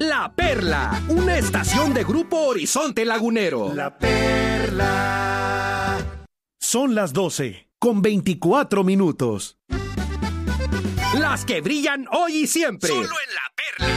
La Perla, una estación de Grupo Horizonte Lagunero. La Perla. Son las 12:24. Las que brillan hoy y siempre. Solo en La Perla.